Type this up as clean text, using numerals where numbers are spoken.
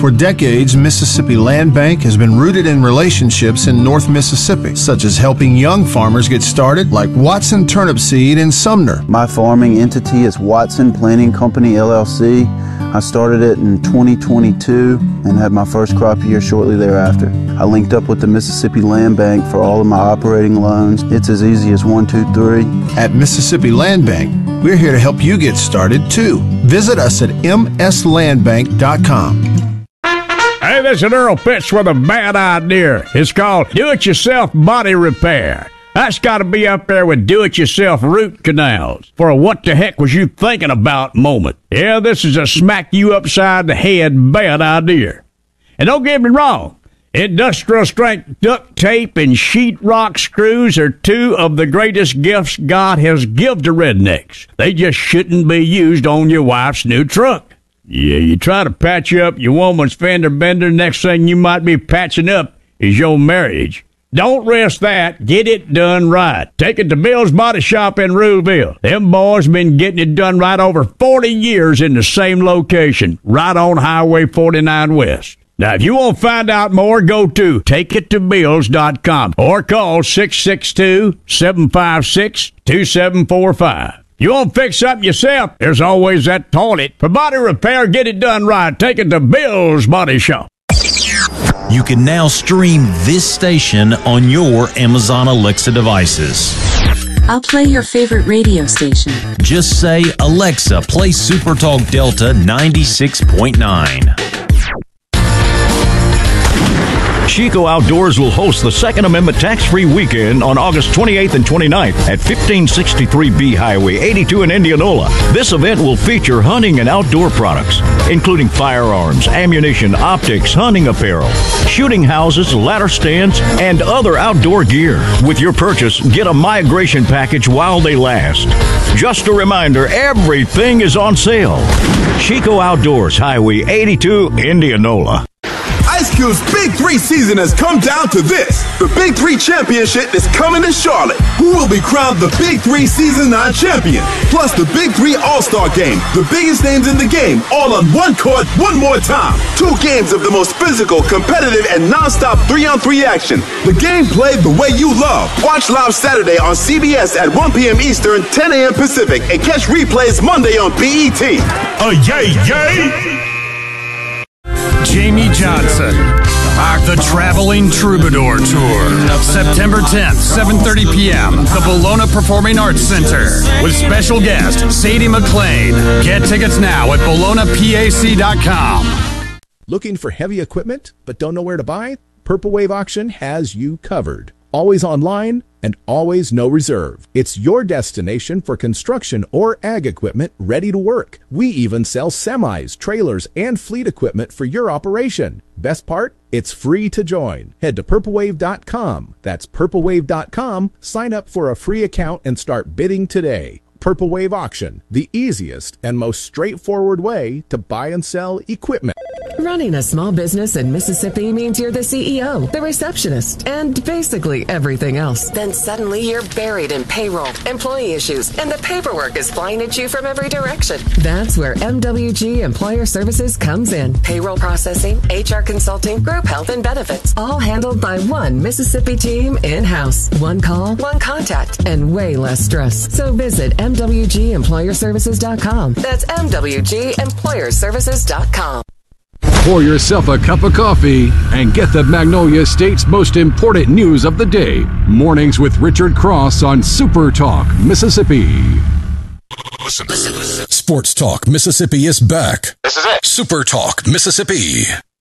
For decades, Mississippi Land Bank has been rooted in relationships in North Mississippi, such as helping young farmers get started, like Watson Turnip Seed in Sumner. My farming entity is Watson Planting Company, LLC. I started it in 2022 and had my first crop year shortly thereafter. I linked up with the Mississippi Land Bank for all of my operating loans. It's as easy as 1, 2, 3. At Mississippi Land Bank, we're here to help you get started too. Visit us at mslandbank.com. Hey, this is Earl Pitts with a bad idea. It's called Do-It-Yourself Body Repair. That's got to be up there with do-it-yourself root canals for a what the heck was you thinking about moment. Yeah, this is a smack you upside the head bad idea. And don't get me wrong, industrial strength duct tape and sheetrock screws are two of the greatest gifts God has given to rednecks. They just shouldn't be used on your wife's new truck. Yeah, you try to patch up your woman's fender bender, next thing you might be patching up is your marriage. Don't risk that. Get it done right. Take it to Bill's Body Shop in Ruleville. Them boys been getting it done right over 40 years in the same location, right on Highway 49 West. Now, if you want to find out more, go to takeittobills.com or call 662-756-2745. You want to fix something yourself? There's always that toilet. For body repair, get it done right. Take it to Bill's Body Shop. You can now stream this station on your Amazon Alexa devices. I'll play your favorite radio station. Just say, Alexa, play Super Talk Delta 96.9. Chico Outdoors will host the Second Amendment tax-free weekend on August 28th and 29th at 1563B Highway 82 in Indianola. This event will feature hunting and outdoor products, including firearms, ammunition, optics, hunting apparel, shooting houses, ladder stands, and other outdoor gear. With your purchase, get a migration package while they last. Just a reminder, everything is on sale. Chico Outdoors, Highway 82, Indianola. Ice Cube's Big 3 season has come down to this. The Big 3 Championship is coming to Charlotte. Who will be crowned the Big 3 Season 9 champion? Plus the Big 3 All-Star Game. The biggest names in the game, all on one court, one more time. 2 games of the most physical, competitive, and non-stop 3-on-3 action. The game played the way you love. Watch live Saturday on CBS at 1 p.m. Eastern, 10 a.m. Pacific, and catch replays Monday on BET. Yay, yay! Jamie Johnson, the Traveling Troubadour Tour, September 10th, 7:30 p.m., the Bologna Performing Arts Center, with special guest Sadie McLean. Get tickets now at bolognapac.com. Looking for heavy equipment but don't know where to buy? Purple Wave Auction has you covered. Always online and always no reserve. It's your destination for construction or ag equipment ready to work. We even sell semis, trailers, and fleet equipment for your operation. Best part? It's free to join. Head to purplewave.com. That's purplewave.com. Sign up for a free account and start bidding today. Purple Wave Auction, the easiest and most straightforward way to buy and sell equipment. Running a small business in Mississippi means you're the CEO, the receptionist, and basically everything else. Then suddenly you're buried in payroll, employee issues, and the paperwork is flying at you from every direction. That's where MWG Employer Services comes in. Payroll processing, HR consulting, group health and benefits, all handled by one Mississippi team in-house. One call, one contact, and way less stress. So visit MWGEmployerServices.com. That's MWGEmployerServices.com. Pour yourself a cup of coffee and get the Magnolia State's most important news of the day. Mornings with Richard Cross on Super Talk, Mississippi. Listen. Sports Talk Mississippi is back. This is it. Super Talk Mississippi.